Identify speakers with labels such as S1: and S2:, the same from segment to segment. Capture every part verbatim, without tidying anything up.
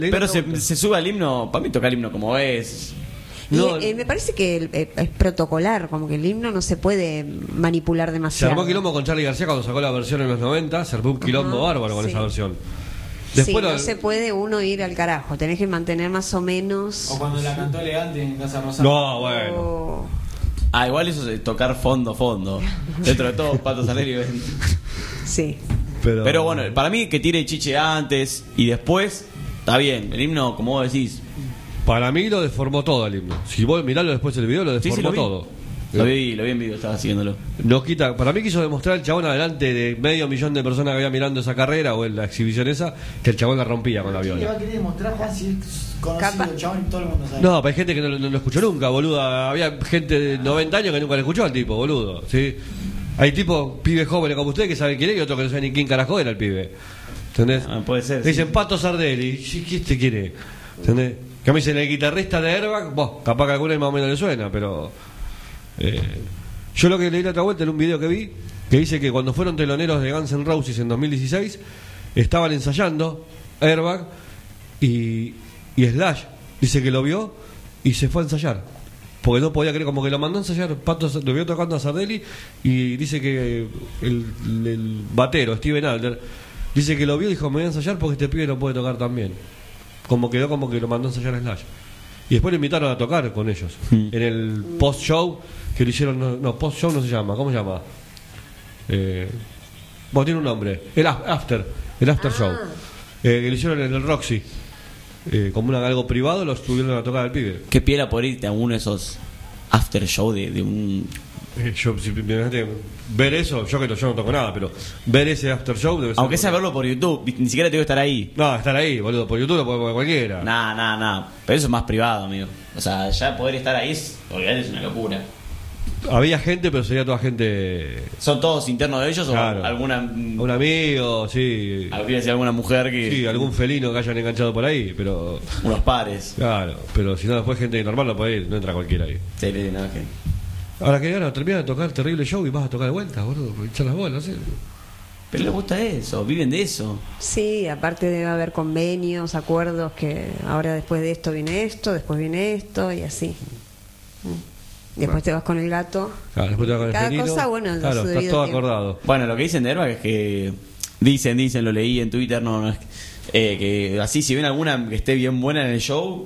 S1: Pero se, se sube al himno, para mí toca el himno como es.
S2: No, y, eh, me parece que eh, es protocolar, como que el himno no se puede manipular demasiado.
S3: Se armó quilombo con Charly García cuando sacó la versión en los noventa, se armó un quilombo uh-huh, bárbaro con sí. esa versión.
S2: Después sí, no lo... se puede uno ir al carajo, tenés que mantener más o menos.
S4: O cuando la cantó elegante en Casa Rosada.
S3: No, bueno.
S2: Oh.
S1: Ah, igual eso es tocar fondo, fondo. Dentro de todo, Pato Saleri.
S2: Sí.
S1: Pero... Pero bueno, para mí que tire chiche antes y después, está bien. El himno, como vos decís.
S3: Para mí lo deformó todo el himno. Si vos miralo después del video, lo deformó sí, sí, lo todo.
S1: Lo vi, lo vi en video, estaba siguiéndolo.
S3: No quita, para mí quiso demostrar el chabón adelante de medio millón de personas que había mirando esa carrera o en la exhibición esa, que el chabón la rompía con la viola.
S4: ¿Qué va a querer demostrar, Juan, si es conocido el chabón y todo el mundo sabe?
S3: No, pero hay gente que no, no lo escuchó nunca, boludo. Había gente de noventa años que nunca le escuchó al tipo, boludo. ¿Sí? Hay tipos, pibes jóvenes como usted, que saben quién es, y otros que no saben ni quién carajo era el pibe. ¿Entendés?
S1: Ah, puede ser.
S3: Dicen
S1: sí.
S3: Pato Sardelli. ¿Quién te quiere? ¿Entendés? Que me dicen el guitarrista de Airbag, vos, capaz que a alguna más o menos le suena, pero... Eh, yo lo que leí la otra vuelta en un video que vi, que dice que cuando fueron teloneros de Guns N' Roses en dos mil dieciséis, estaban ensayando Airbag y, y Slash dice que lo vio y se fue a ensayar. Porque no podía creer, como que lo mandó a ensayar, Pato lo vio tocando a Sardelli y dice que el, el, el batero, Steven Adler, dice que lo vio y dijo, me voy a ensayar porque este pibe no puede tocar tan bien. Como quedó como que lo mandó a ensayar a Slash. Y después lo invitaron a tocar con ellos. Mm. En el post-show que le hicieron... No, no, post-show no se llama. ¿Cómo se llama? Eh, bueno, tiene un nombre. El after. El after ah. show. Eh, que le hicieron en el Roxy. Eh, como una, algo privado, lo estuvieron a tocar al pibe.
S1: Qué piela por irte a uno de esos after show de, de un...
S3: Eh, yo, si, ver eso, yo que no, yo no toco nada, pero ver ese after show debe ser.
S1: Aunque sea verlo por YouTube, ni siquiera tengo que estar ahí.
S3: No, estar ahí, boludo, por YouTube lo puede poner cualquiera.
S1: Nah, nah, nah. Pero eso es más privado, amigo. O sea, ya poder estar ahí es, es una locura.
S3: Había gente, pero sería toda gente.
S1: ¿Son todos internos de ellos claro. o alguna.
S3: Un amigo, sí.
S1: Alguna mujer que.
S3: Sí, algún felino que hayan enganchado por ahí, pero.
S1: Unos pares.
S3: Claro, pero si no, después gente normal no puede ir, no entra cualquiera ahí.
S1: Sí, no, gente.
S3: Ahora que gana, termina de tocar terrible show y vas a tocar de vuelta, boludo, echar las bolas, ¿sí?
S1: Pero les gusta eso, viven de eso.
S2: Sí, aparte debe haber convenios, acuerdos que ahora después de esto viene esto, después viene esto y así. Después bueno. te vas con el gato.
S3: Claro, después te vas con el
S2: Cada
S3: felino.
S2: cosa, bueno,
S3: claro, está todo acordado.
S1: Bueno, lo que dicen de Airbag es que dicen, dicen, lo leí en Twitter, no, no es eh, que así si ven alguna que esté bien buena en el show,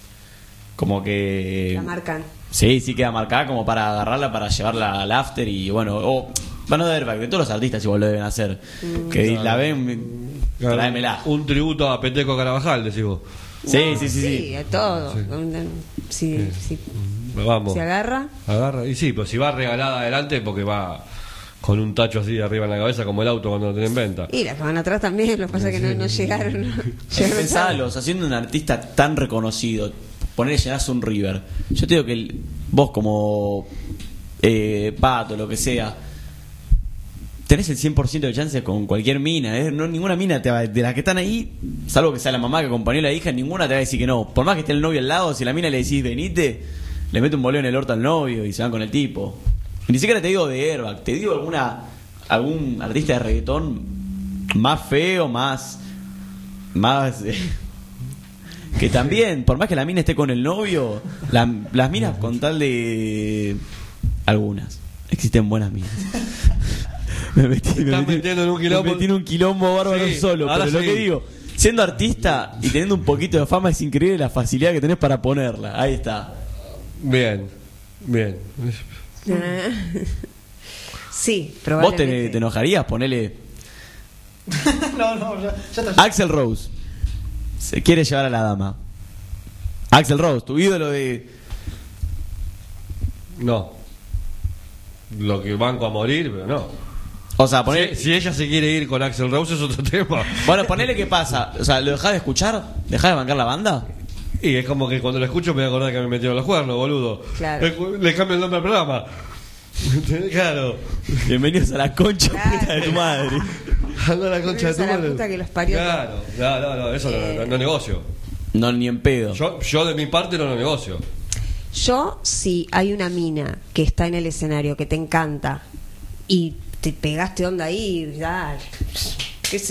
S1: como que
S2: la marcan.
S1: Sí, sí queda marcada como para agarrarla, para llevarla al after y bueno, o bueno, de Airbag, de todos los artistas igual lo deben hacer. Mm. Que claro. la ven, claro, tráemela.
S3: Un tributo a Peteco Carabajal, decís vos.
S1: Sí,
S2: no,
S1: sí, sí,
S2: sí,
S1: sí.
S2: a todo. Sí. Sí, sí.
S3: Vamos.
S2: ¿Se agarra?
S3: Agarra, y sí, pues si va regalada adelante porque va con un tacho así arriba en la cabeza como el auto cuando lo tienen en venta.
S2: Y las que van atrás también, lo que pasa es que no, no llegaron. No llegaron
S1: Pensalos, haciendo un artista tan reconocido, ponerle llenazo un River. Yo te digo que el, vos como eh, Pato, lo que sea, tenés el cien por ciento de chances con cualquier mina, ¿eh? No, ninguna mina te va, de las que están ahí, salvo que sea la mamá que acompañó a la hija, ninguna te va a decir que no. Por más que esté el novio al lado, si la mina le decís venite, le mete un boleo en el orto al novio y se van con el tipo. Y ni siquiera te digo de Airbag, te digo alguna algún artista de reggaetón más feo, más más eh, que también, por más que la mina esté con el novio, la, las minas con tal de algunas, existen buenas minas. Me metí, me metí,
S3: en un quilombo.
S1: me metí en un quilombo bárbaro sí, solo. Pero sí. Lo que digo, siendo artista y teniendo un poquito de fama, es increíble la facilidad que tenés para ponerla. Ahí está.
S3: Bien, bien.
S2: Sí, probablemente.
S1: ¿Vos te, te enojarías? Ponele.
S4: no, no, ya, ya está.
S1: Axl Rose se quiere llevar a la dama. Axl Rose, tu ídolo de.
S3: No. Lo que banco a morir, pero no.
S1: O sea, ponele...
S3: si, si ella se quiere ir con Axl Rose es otro tema.
S1: Bueno, ponele qué pasa. O sea, ¿lo dejás de escuchar? ¿Dejás de bancar la banda?
S3: Y es como que cuando lo escucho me voy a acordar que me metieron los cuernos, boludo.
S2: Claro.
S3: Le, le cambio el nombre al programa. Claro.
S1: Bienvenidos a la concha
S2: claro.
S1: puta de tu madre.
S3: Anda a la concha de tu madre.
S2: La puta que los parió.
S3: Claro, no, no, no, eso eh... no, no, no negocio.
S1: No, ni en pedo.
S3: Yo, yo de mi parte no lo negocio.
S2: Yo, si hay una mina que está en el escenario que te encanta y te pegaste onda ahí, dale, qué sé yo,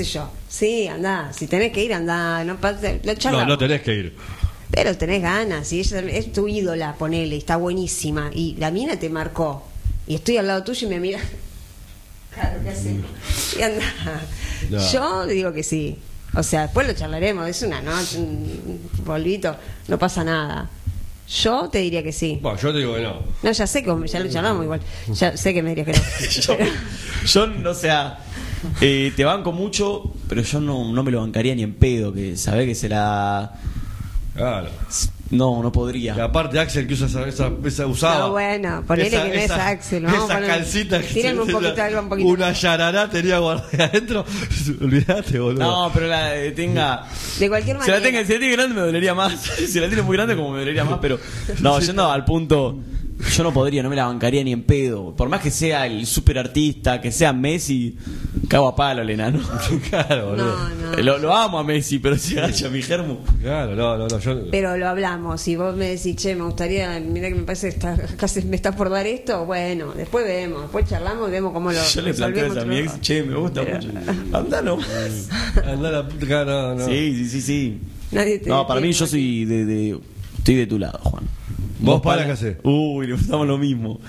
S2: Sí, andá. Si tenés que ir, andá. No, pasa- lo
S3: No,
S2: charlamos.
S3: no tenés que ir.
S2: Pero tenés ganas. Y ella es tu ídola, ponele. Está buenísima. Y la mina te marcó. Y estoy al lado tuyo y me mira. Claro, ¿qué hacemos? Y andá.
S3: No.
S2: Yo digo que sí. O sea, después lo charlaremos. Es una noche, un polvito. No pasa nada. Yo te diría que sí.
S3: Bueno, yo te digo que no.
S2: No, ya sé que ya lo charlamos igual. Ya sé que me dirías que no.
S1: yo, yo, o sea, eh, te banco mucho, pero yo no, no me lo bancaría ni en pedo, que sabés que se la...
S3: Claro.
S1: No, no podría.
S3: La parte de Axel que usa esa, esa, esa usaba.
S2: No, bueno, ponele que no es Axel, vamos a
S3: Esa
S2: poner-
S3: calcita que
S2: tírenme un
S3: se-
S2: poquito, algo un poquito.
S3: Una yarará tenía guardada adentro. Olvídate, boludo.
S1: No, pero la eh, tenga...
S2: De cualquier
S1: Si
S2: manera.
S1: la, tenga, si la tiene grande me dolería más. Si la tiene muy grande como me dolería más, pero... No, yendo al punto... Yo no podría, no me la bancaría ni en pedo. Por más que sea el super artista, que sea Messi, cago a palo el enano.
S3: Claro, boludo.
S2: No, no.
S1: Lo, lo amo a Messi, pero si agacha mi germo.
S3: Claro, no, no, no. Yo...
S2: Pero lo hablamos. Si vos me decís, che, me gustaría, mira que me parece que está, casi me estás por dar esto, bueno, después vemos, después charlamos y vemos cómo lo
S1: Yo le planteo
S2: resolvemos
S1: eso a mi
S2: entre
S1: ex, che, me gusta
S2: Pero-
S1: mucho. Andá nomás.
S3: Andá la puta, claro, no, no.
S1: Sí, sí, sí, sí.
S2: Nadie te
S1: No, para mí
S2: detiene,
S1: yo soy de, de... Estoy de tu lado, Juan.
S3: ¿Vos para qué hacés?
S1: Uy, le gustamos lo mismo.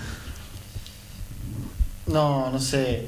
S4: No, no sé.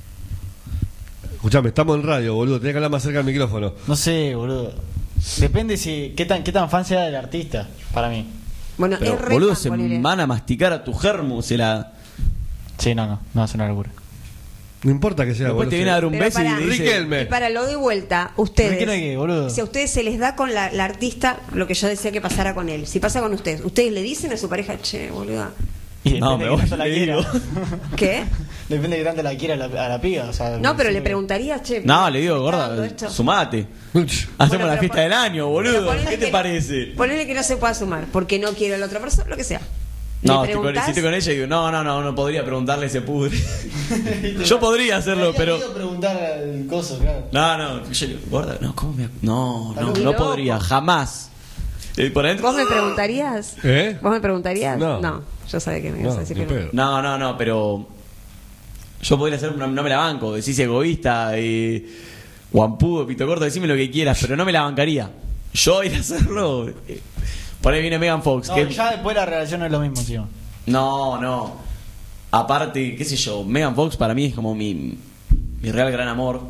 S3: Escuchame, estamos en radio, boludo. Tenés que hablar más cerca del micrófono.
S4: No sé, boludo. Depende si qué tan qué tan fan sea del artista, para mí.
S2: Bueno,
S1: Pero,
S2: es re
S1: boludo,
S2: fan,
S1: se
S2: ponele.
S1: van a masticar a tu germo, se la...
S4: Sí, no, no, no es una locura.
S3: No importa que sea,
S1: Después
S3: boludo.
S1: te viene a dar un
S2: Pero
S1: beso y
S2: pará.
S1: le dice...
S3: Riquelme.
S2: Y para lo doy vuelta, ustedes.
S4: ¿Riquelme qué, boludo?
S2: Si a ustedes se les da con la, la artista lo que yo decía que pasara con él, si pasa con ustedes, ustedes le dicen a su pareja, che, boluda,
S4: Y
S1: No,
S4: depende
S1: me
S4: de
S1: voy,
S4: qué tanto la
S1: le
S4: quiera.
S1: digo.
S2: ¿qué?
S4: Depende de qué tanto la quiera a la, a la piba. O sea,
S2: No, pero le
S4: sí.
S2: preguntarías, che.
S1: No, le digo,
S2: ¿me está dando
S1: gorda,
S2: esto?
S1: sumate.
S2: Bueno,
S1: Hacemos la
S2: pero
S1: fiesta
S2: pon-
S1: del año,
S2: Pero
S1: boludo.
S2: ponele
S1: ¿Qué te
S2: que-
S1: parece?
S2: Ponele que no se pueda sumar, porque no quiere a la otra persona, lo que sea.
S1: No,
S2: ¿Le
S1: estoy con,
S2: preguntás?
S1: si estoy con ella y digo, no, no, no, no podría preguntarle ese pudre. Yo podría hacerlo, pero...
S4: Quiero preguntar al coso, claro.
S1: No, no, yo le digo, gorda, no, ¿cómo me...? No, no,
S2: Está
S1: no
S2: loco.
S1: podría, jamás. Eh, por adentro...
S2: ¿Vos me preguntarías?
S3: ¿Eh?
S2: ¿Vos me preguntarías?
S3: No.
S2: yo sabía que me ibas
S3: No,
S2: a decir
S3: ni
S2: que no.
S3: pedo.
S1: No, no, no, pero... Yo podría hacer, no, no me la banco, decís egoísta, y... guampudo, pito corto, decime lo que quieras, pero no me la bancaría. Yo ir a hacerlo... eh, por ahí viene Megan Fox,
S4: No,
S1: que...
S4: ya después la relación no es lo mismo, tío.
S1: No, no. Aparte, qué sé yo, Megan Fox para mí es como mi, mi real gran amor.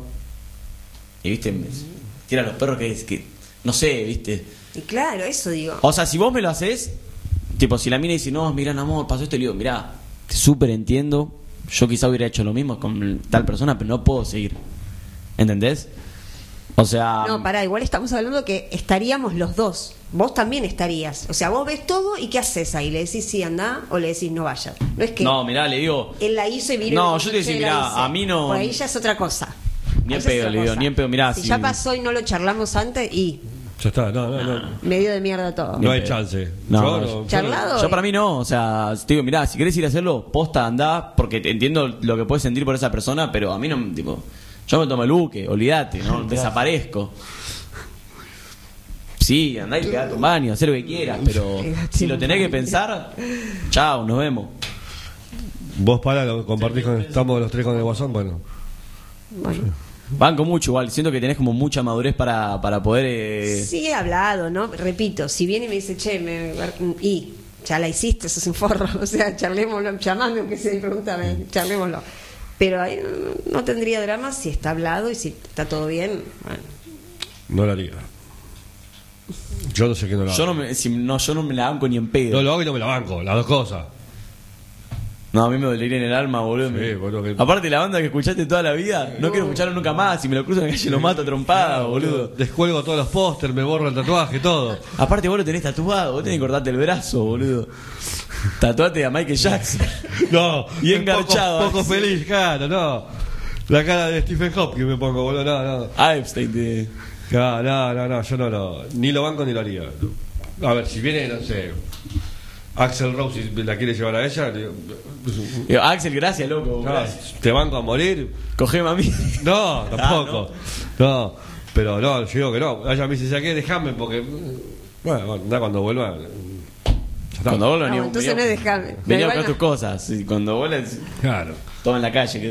S1: Y viste, me tira a los perros que es que. No sé, viste.
S2: Y claro, eso digo.
S1: O sea, si vos me lo haces, tipo, si la mina dice, no, es mi gran amor, pasó esto, y le digo, mirá, te súper entiendo. Yo quizá hubiera hecho lo mismo con tal persona, pero no puedo seguir. ¿Entendés? O sea.
S2: No, pará, igual estamos hablando que estaríamos los dos. Vos también estarías. O sea, vos ves todo y ¿qué haces ahí? ¿Le decís sí, anda? ¿O le decís no vayas? No es que
S1: No, mirá, le digo.
S2: él la hizo y vino.
S1: No,
S2: y
S1: yo te
S2: "Che,
S1: decía,
S2: la
S1: mirá,
S2: hice".
S1: a mí no-
S2: Por ahí ya es otra cosa.
S1: Ni en
S2: Esa es
S1: pedo,
S2: otra
S1: le digo,
S2: cosa.
S1: ni en pedo, mirá.
S2: Si
S1: si-
S2: ya pasó y no lo charlamos antes y
S3: Ya está, no, no, no.
S2: medio de mierda todo.
S3: No hay
S1: pedo.
S3: chance.
S1: No,
S3: Yo
S2: Charlado.
S1: Yo para mí no, o sea, te digo, mirá, si querés ir a hacerlo, posta, andá, porque te entiendo lo que puedes sentir por esa persona, pero a mí no, tipo, yo me tomo el buque, olvídate, ¿no? Desaparezco. Sí, andá y pegate un baño, hacer lo que quieras, pero si lo tenés que pensar, chao, nos vemos.
S3: Vos para, lo compartís con. Estamos los tres con el guasón, bueno.
S2: Bueno.
S1: Banco mucho igual, siento que tenés como mucha madurez para, para poder... eh,
S2: Sí he hablado, ¿no? Repito, si viene y me dice, che, me... y ya la hiciste, sos un forro, o sea, charlémoslo, llamame aunque sea y pregúntame, charlémoslo. Pero ahí no, no tendría drama si está hablado y si está todo bien, bueno.
S3: No lo haría. Yo no sé qué no lo hago.
S1: Yo no me, si, no, yo no me la banco ni en pedo.
S3: No lo hago y no me la banco, las dos cosas.
S1: No, a mí me dolería en el alma, boludo.
S3: Sí,
S1: Me-
S3: boludo, que-
S1: Aparte la banda que escuchaste toda la vida, no quiero escucharlo nunca más. Si me lo cruzo en la calle lo mato a trompada, boludo.
S3: Descuelgo todos los pósters, me borro el tatuaje, todo.
S1: Aparte vos lo tenés tatuado, vos tenés que cortarte el brazo, boludo. Tatuate a Michael Jackson.
S3: No,
S1: Y
S3: es
S1: engarchado,
S3: Poco, poco
S1: así.
S3: feliz, claro, no. La cara de Stephen Hopkins me pongo, boludo, no, no.
S1: A Epstein te...
S3: No, no, no, no, yo no lo. Ni lo banco ni lo haría. A ver, si viene, no sé. Axel Rose y la quiere llevar a ella, le digo,
S1: Digo, Axel, gracias, loco.
S3: no,
S1: Gracias.
S3: te banco a morir.
S1: Cogeme a mí.
S3: No, tampoco.
S1: Ah,
S3: no. pero no, yo digo que no. Ella me dice, ya que déjame porque. Bueno, bueno, da cuando vuelva. Ya está.
S1: Cuando vuelva,
S2: No,
S1: venía-
S2: entonces
S1: venía-
S2: no es dejame.
S1: Venía a
S2: Igual
S1: buscar
S2: no.
S1: tus cosas. Y cuando vuelva,
S3: Claro.
S1: todo en la calle quedó.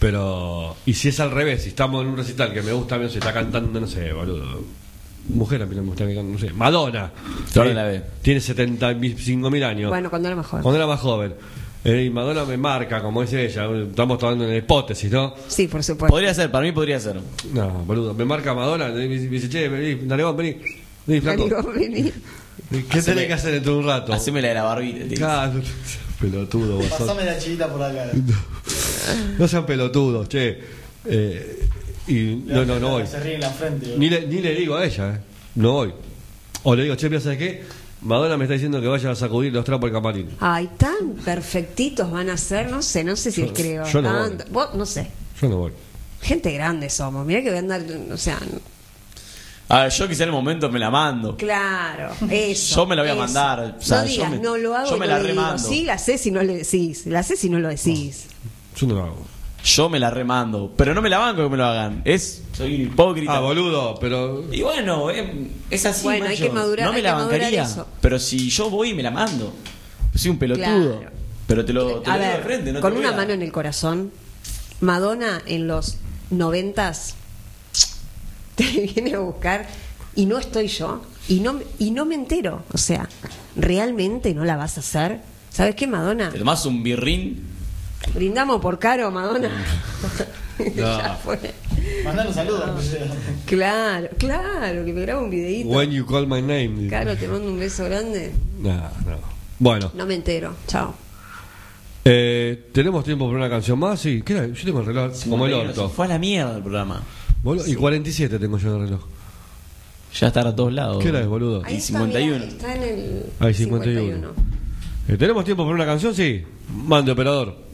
S3: Pero, y si es al revés, si estamos en un recital que me gusta, se está cantando, no sé, boludo. Mujer a mí no me gusta que cante, no sé, Madonna.
S1: Flor
S3: eh,
S1: de la B.
S3: Tiene setenta y cinco mil años.
S2: Bueno, cuando era más joven.
S3: Cuando era más joven. Eh, y Madonna me marca, como dice ella. Estamos hablando en hipótesis, ¿no?
S2: Sí, por supuesto.
S1: Podría ser, para mí podría ser.
S3: No, boludo. Me marca Madonna. Me dice, che, vení, Narigón, vení. Vení, flaco.
S2: Digo, vení.
S3: ¿Qué
S1: Haceme-
S3: tenés que hacer dentro de un rato?
S1: Haceme la de la barbita, tío.
S3: Claro, pelotudo, guasón.
S4: Pasame la chivita por acá.
S3: No sean pelotudos, che. Eh, y no, no, no voy.
S4: Se ríe en la frente.
S3: Ni le, ni le digo a ella, eh. No voy. O le digo, che, mira, ¿sabes qué? Madonna me está diciendo que vaya a sacudir los trapos al camarín.
S2: Ay, tan perfectitos van a ser, no sé, no sé si
S3: Yo-
S2: creo.
S3: yo no
S2: tanto.
S3: voy.
S2: Vos, no sé.
S3: Yo no voy.
S2: Gente grande somos. Mirá que voy a andar, o sea,
S1: A ver, yo quizá en el momento me la mando.
S2: claro, eso.
S1: Yo me la voy a
S2: eso.
S1: mandar, o sea,
S2: no
S1: yo
S2: digas,
S1: me-
S2: no lo hago
S1: yo
S2: y
S1: me
S2: no
S1: la
S2: le digo.
S1: remando.
S2: Sí, la sé si no le decís. La sé si no lo decís.
S3: Yo no lo hago.
S1: Yo me la remando. Pero no me la banco que me lo hagan. Es, soy un hipócrita.
S3: Ah, boludo, pero.
S1: Y bueno, eh, es así.
S2: Bueno, hay
S1: macho.
S2: que madurar-
S1: No me
S2: hay
S1: la
S2: que madurar
S1: bancaría.
S2: eso.
S1: Pero si yo voy y me la mando. Soy un pelotudo.
S2: Claro.
S1: Pero te lo, te
S2: A
S1: lo digo
S2: ver,
S1: de frente. No
S2: con
S1: te
S2: una
S1: voy a-
S2: mano en el corazón, Madonna en los noventas te viene a buscar y no estoy yo y no y no me entero. O sea, ¿realmente no la vas a hacer? ¿Sabes qué, Madonna?
S1: Te tomás un birrín.
S2: Brindamos por Caro, Madonna. Ya fue.
S4: Mandar un saludo. aunque sea.
S2: Claro, claro, que me graba un videíto.
S3: When you call my name.
S2: Caro, te mando un beso grande.
S3: No, no. Bueno,
S2: No me entero. Chao.
S3: eh, ¿tenemos tiempo para una canción más? Sí, ¿qué era? Yo tengo el reloj como el orto.
S1: Fue a la mierda el programa.
S3: Boludo, y cuarenta y siete tengo yo el reloj.
S1: Ya está a todos lados.
S3: ¿Qué hora es, boludo?
S2: Ahí
S1: Y
S2: está,
S1: cincuenta y uno.
S2: mirá, está en el
S3: Ahí, cincuenta y uno. Eh, ¿Tenemos tiempo para una canción? Sí. Mande, operador.